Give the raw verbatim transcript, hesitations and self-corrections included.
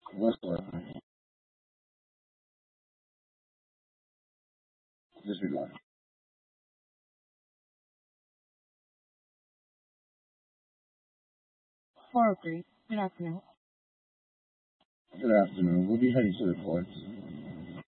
whatsoever. Disregard. four oh three. Good afternoon. Good afternoon. We'll be heading to the courts.